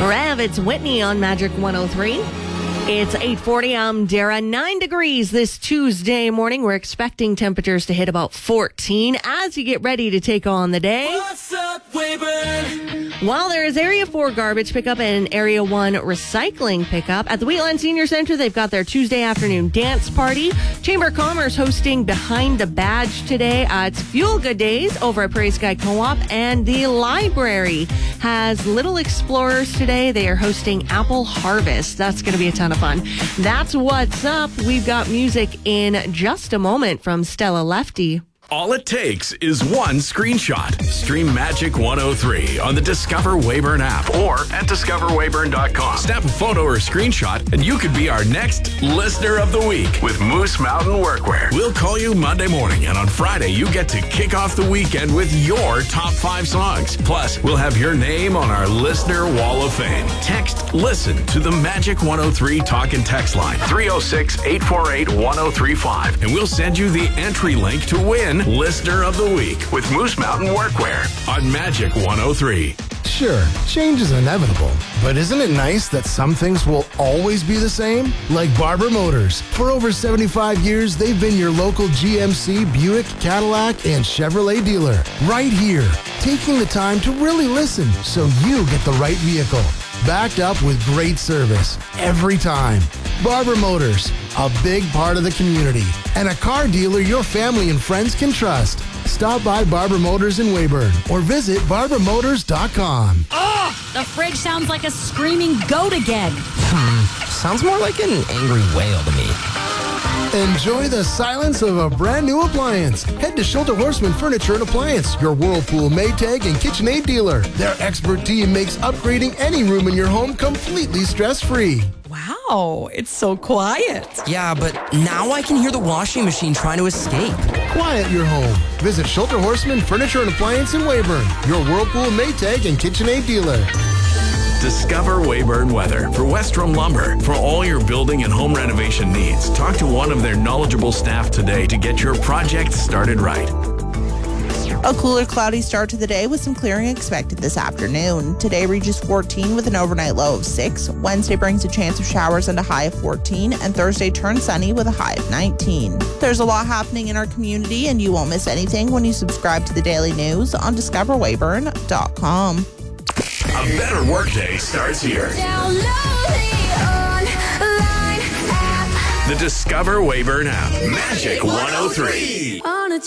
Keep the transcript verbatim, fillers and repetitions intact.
Rev, it's Whitney on Magic one oh three. It's eight forty. I'm Dara. Nine degrees this Tuesday morning. We're expecting temperatures to hit about fourteen as you get ready to take on the day. What's up, Weyburn? While there is Area four garbage pickup and Area one recycling pickup, at the Wheatland Senior Center, they've got their Tuesday afternoon dance party. Chamber of Commerce hosting Behind the Badge today. Uh, it's Fuel Good Days over at Prairie Sky Co-op, and the library has Little Explorers today. They are hosting Apple Harvest. That's going to be a ton of fun. That's what's up. We've got music in just a moment from Stella Lefty. All it takes is one screenshot. Stream Magic one oh three on the Discover Weyburn app or at discover weyburn dot com. Snap a photo or screenshot and you could be our next Listener of the Week with Moose Mountain Workwear. We'll call you Monday morning, and on Friday you get to kick off the weekend with your top five songs. Plus, we'll have your name on our Listener Wall of Fame. Text LISTEN to the Magic one oh three talk and text line three oh six, eight four eight, one oh three five, and we'll send you the entry link to win Listener of the Week with Moose Mountain Workwear on Magic one oh three. Sure, change is inevitable, but isn't it nice that some things will always be the same? Like Barber Motors. For over seventy-five years, they've been your local G M C, Buick, Cadillac, and Chevrolet dealer. Right here, taking the time to really listen so you get the right vehicle. Backed up with great service every time. Barber Motors, a big part of the community, and a car dealer your family and friends can trust. Stop by Barber Motors in Weyburn or visit barber motors dot com. Oh, the fridge sounds like a screaming goat again. Hmm, sounds more like an angry whale to me. Enjoy the silence of a brand new appliance. Head to Shelter Horseman Furniture and Appliance, your Whirlpool, Maytag, and KitchenAid dealer. Their expert team makes upgrading any room in your home completely stress-free. Wow, it's so quiet. Yeah, but now I can hear the washing machine trying to escape. Quiet your home. Visit Shelter Horseman Furniture and Appliance in Weyburn, your Whirlpool, Maytag, and KitchenAid dealer. Discover Weyburn Weather for Westrom Lumber. For all your building and home renovation needs, talk to one of their knowledgeable staff today to get your project started right. A cooler, cloudy start to the day with some clearing expected this afternoon. Today reaches fourteen with an overnight low of six. Wednesday brings a chance of showers and a high of fourteen. And Thursday turns sunny with a high of nineteen. There's a lot happening in our community, and you won't miss anything when you subscribe to the daily news on discover weyburn dot com. A better workday starts here. Download the online app. The Discover Weyburn app. Magic one oh three.